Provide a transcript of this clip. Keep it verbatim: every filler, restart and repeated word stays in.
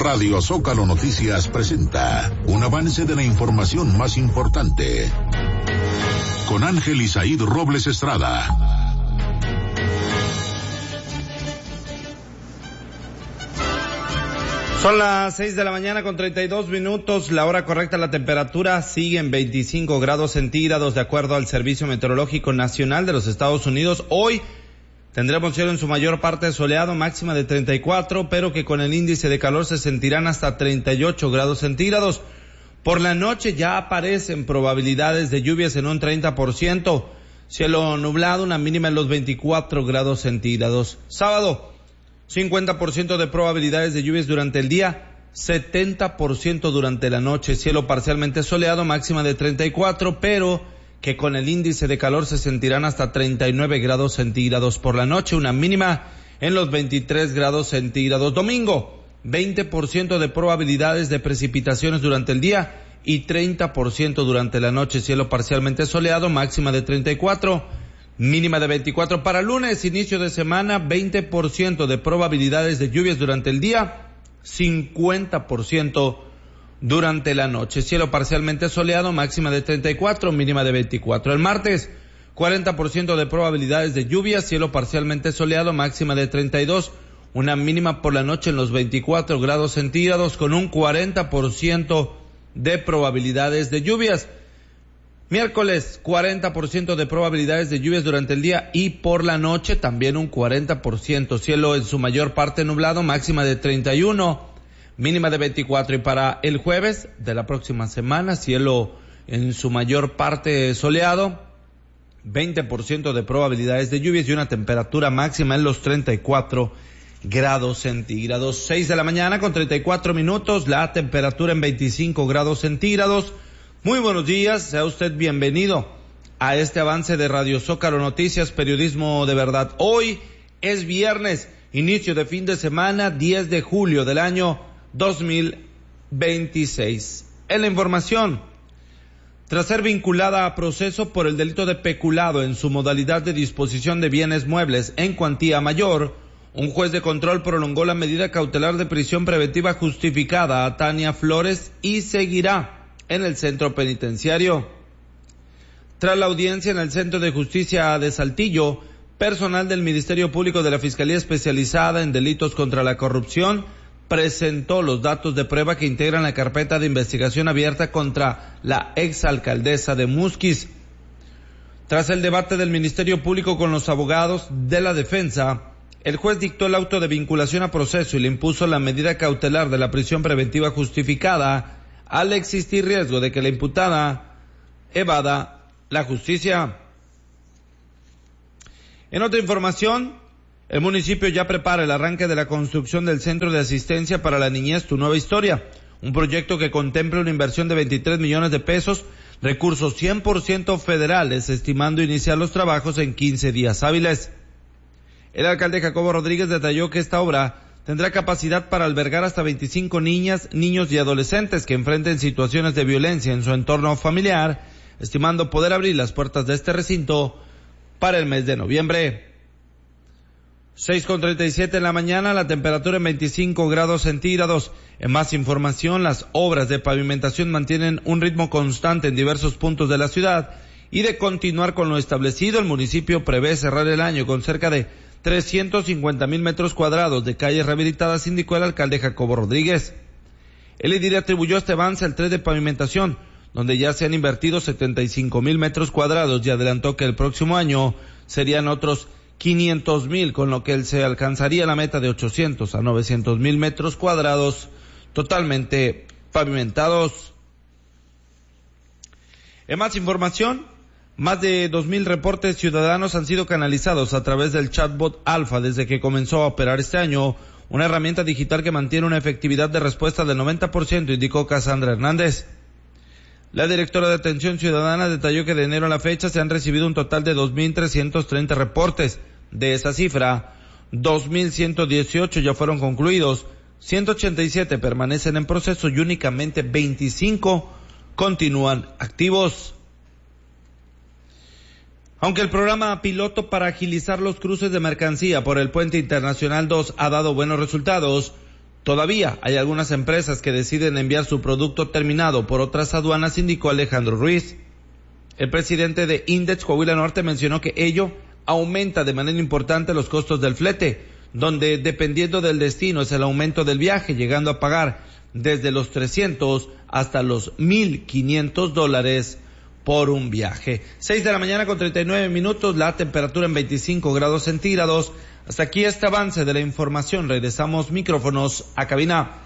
Radio Zócalo Noticias presenta un avance de la información más importante con Ángel Isaíd Robles Estrada. Son las seis de la mañana con treinta y dos minutos, la hora correcta. La temperatura sigue en veinticinco grados centígrados de acuerdo al Servicio Meteorológico Nacional de los Estados Unidos. Hoy tendremos cielo en su mayor parte soleado, máxima de treinta y cuatro, pero que con el índice de calor se sentirán hasta treinta y ocho grados centígrados. Por la noche ya aparecen probabilidades de lluvias en un treinta por ciento. Cielo nublado, una mínima en los veinticuatro grados centígrados. Sábado, cincuenta por ciento de probabilidades de lluvias durante el día, setenta por ciento durante la noche. Cielo parcialmente soleado, máxima de treinta y cuatro, pero que con el índice de calor se sentirán hasta treinta y nueve grados centígrados. Por la noche, una mínima en los veintitrés grados centígrados. Domingo, veinte por ciento de probabilidades de precipitaciones durante el día y treinta por ciento durante la noche. Cielo parcialmente soleado, máxima de treinta y cuatro, mínima de veinticuatro. Para lunes, inicio de semana, veinte por ciento de probabilidades de lluvias durante el día, cincuenta por ciento durante la noche. Cielo parcialmente soleado, máxima de treinta y cuatro, mínima de veinticuatro. El martes, cuarenta por ciento de probabilidades de lluvias, cielo parcialmente soleado, máxima de treinta y dos, una mínima por la noche en los veinticuatro grados centígrados con un cuarenta por ciento de probabilidades de lluvias. Miércoles, cuarenta por ciento de probabilidades de lluvias durante el día y por la noche también un cuarenta por ciento. Cielo en su mayor parte nublado, máxima de treinta y uno, mínima de veinticuatro. Y para el jueves de la próxima semana, cielo en su mayor parte soleado, veinte por ciento de probabilidades de lluvias y una temperatura máxima en los treinta y cuatro grados centígrados. seis de la mañana con treinta y cuatro minutos, la temperatura en veinticinco grados centígrados. Muy buenos días, sea usted bienvenido a este avance de Radio Zócalo Noticias, periodismo de verdad. Hoy es viernes, inicio de fin de semana, diez de julio del año dos mil veintiséis. En la información, tras ser vinculada a proceso por el delito de peculado en su modalidad de disposición de bienes muebles en cuantía mayor, un juez de control prolongó la medida cautelar de prisión preventiva justificada a Tania Flores y seguirá en el centro penitenciario. Tras la audiencia en el Centro de Justicia de Saltillo, personal del Ministerio Público de la Fiscalía Especializada en Delitos contra la Corrupción presentó los datos de prueba que integran la carpeta de investigación abierta contra la exalcaldesa de Musquis. Tras el debate del Ministerio Público con los abogados de la defensa, el juez dictó el auto de vinculación a proceso y le impuso la medida cautelar de la prisión preventiva justificada al existir riesgo de que la imputada evada la justicia. En otra información, el municipio ya prepara el arranque de la construcción del Centro de Asistencia para la Niñez Tu Nueva Historia, un proyecto que contempla una inversión de veintitrés millones de pesos, recursos cien por ciento federales, estimando iniciar los trabajos en quince días hábiles. El alcalde Jacobo Rodríguez detalló que esta obra tendrá capacidad para albergar hasta veinticinco niñas, niños y adolescentes que enfrenten situaciones de violencia en su entorno familiar, estimando poder abrir las puertas de este recinto para el mes de noviembre. seis con treinta y siete en la mañana, la temperatura en veinticinco grados centígrados. En más información, las obras de pavimentación mantienen un ritmo constante en diversos puntos de la ciudad y de continuar con lo establecido, el municipio prevé cerrar el año con cerca de trescientos cincuenta mil metros cuadrados de calles rehabilitadas, indicó el alcalde Jacobo Rodríguez. El edil atribuyó este avance al tren de pavimentación, donde ya se han invertido setenta y cinco mil metros cuadrados y adelantó que el próximo año serían otros quinientos mil, con lo que él se alcanzaría la meta de ochocientos a novecientos mil metros cuadrados totalmente pavimentados. En más información, más de dos mil reportes ciudadanos han sido canalizados a través del chatbot Alfa desde que comenzó a operar este año, una herramienta digital que mantiene una efectividad de respuesta del noventa por ciento, indicó Cassandra Hernández. La directora de Atención Ciudadana detalló que de enero a la fecha se han recibido un total de dos mil trescientos treinta reportes. De esa cifra, dos mil ciento dieciocho ya fueron concluidos, ciento ochenta y siete permanecen en proceso y únicamente veinticinco continúan activos. Aunque el programa piloto para agilizar los cruces de mercancía por el Puente Internacional dos ha dado buenos resultados, Todavía hay algunas empresas que deciden enviar su producto terminado por otras aduanas, indicó Alejandro Ruiz. El presidente de Index Coahuila Norte mencionó que ello aumenta de manera importante los costos del flete, donde dependiendo del destino es el aumento del viaje, llegando a pagar desde los trescientos hasta los mil quinientos dólares por un viaje. Seis de la mañana con treinta y nueve minutos, la temperatura en veinticinco grados centígrados. Hasta aquí este avance de la información. Regresamos micrófonos a cabina.